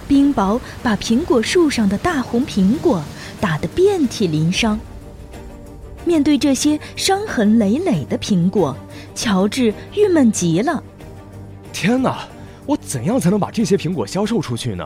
冰雹把苹果树上的大红苹果打得遍体鳞伤。面对这些伤痕累累的苹果，乔治郁闷极了。 天哪，我怎样才能把这些苹果销售出去呢？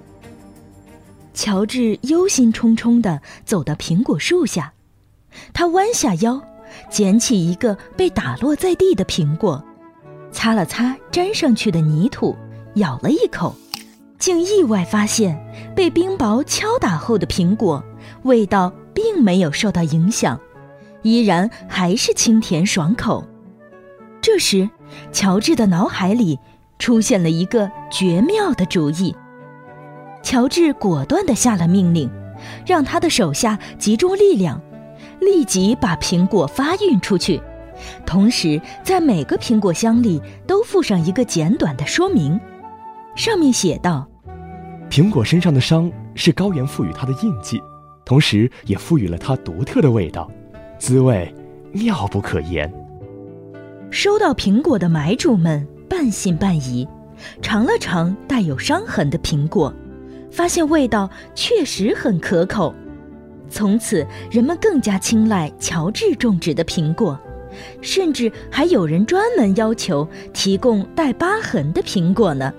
乔治忧心忡忡地走到苹果树下，他弯下腰，捡起一个被打落在地的苹果，擦了擦沾上去的泥土，咬了一口，竟意外发现被冰雹敲打后的苹果味道并没有受到影响，依然还是清甜爽口。这时，乔治的脑海里出现了一个绝妙的主意。乔治果断地下了命令，让他的手下集中力量，立即把苹果发运出去，同时在每个苹果箱里都附上一个简短的说明，上面写道： 苹果身上的伤是高原赋予它的印记，同时也赋予了它独特的味道，滋味妙不可言。 收到苹果的买主们半信半疑，尝了尝带有伤痕的苹果，发现味道确实很可口。从此人们更加青睐乔治种植的苹果，甚至还有人专门要求提供带疤痕的苹果呢。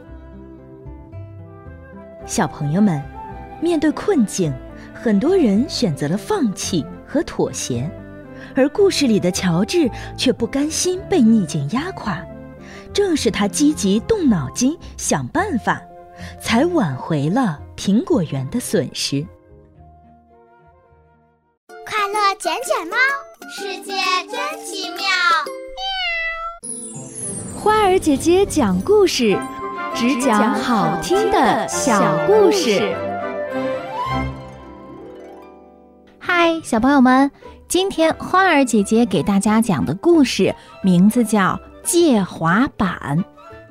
小朋友们，面对困境，很多人选择了放弃和妥协，而故事里的乔治却不甘心被逆境压垮，正是他积极动脑筋想办法，才挽回了苹果园的损失。 快乐捡捡猫，世界真奇妙。 花儿姐姐讲故事，只讲好听的小故事。 嗨，小朋友们，今天花儿姐姐给大家讲的故事名字叫借滑板。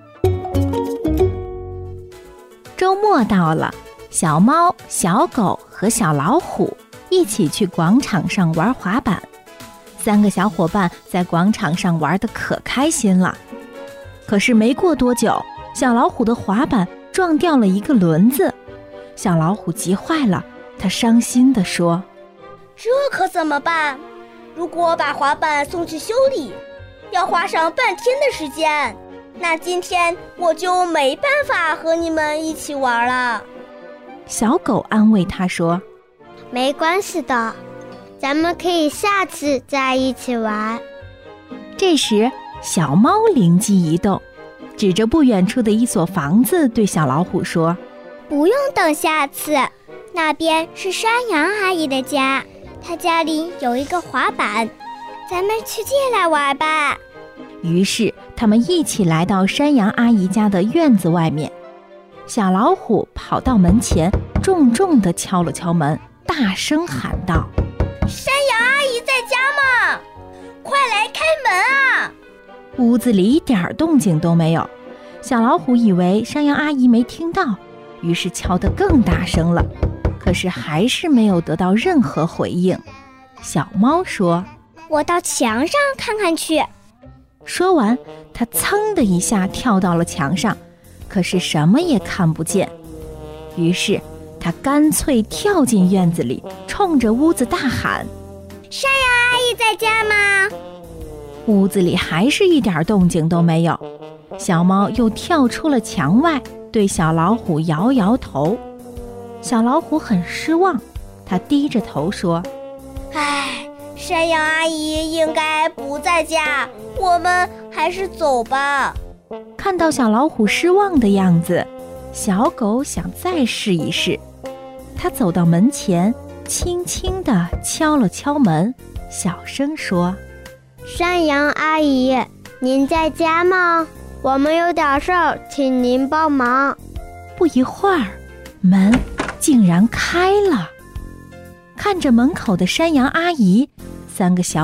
周末到了，小猫、小狗和小老虎一起去广场上玩滑板。3个小伙伴在广场上玩得可开心了。可是没过多久，小老虎的滑板撞掉了一个轮子。小老虎急坏了，他伤心地说： 这可怎么办？如果把滑板送去修理，要花上半天的时间，那今天我就没办法和你们一起玩了。 小狗安慰他说： 没关系的，咱们可以下次再一起玩。 这时，小猫灵机一动，指着不远处的一所房子对小老虎说： 不用等下次，那边是山羊阿姨的家，她家里有一个滑板，咱们去借来玩吧。 于是他们一起来到山羊阿姨家的院子外面。小老虎跑到门前，重重地敲了敲门，大声喊道： 山羊阿姨在家吗？快来开门啊！ 屋子里一点动静都没有。小老虎以为山羊阿姨没听到，于是敲得更大声了，可是还是没有得到任何回应。小猫说： 我到墙上看看去。 说完，它噌的一下跳到了墙上，可是什么也看不见。于是它干脆跳进院子里，冲着屋子大喊： 山羊阿姨在家吗？ 屋子里还是一点动静都没有。小猫又跳出了墙外，对小老虎摇摇头。小老虎很失望，它低着头说： 唉，山羊阿姨应该不在家，我们还是走吧。 看到小老虎失望的样子，小狗想再试一试。它走到门前，轻轻地敲了敲门，小声说： 山羊阿姨，您在家吗？我们有点事儿，请您帮忙。 不一会儿，门竟然开了。看着门口的山羊阿姨，3个小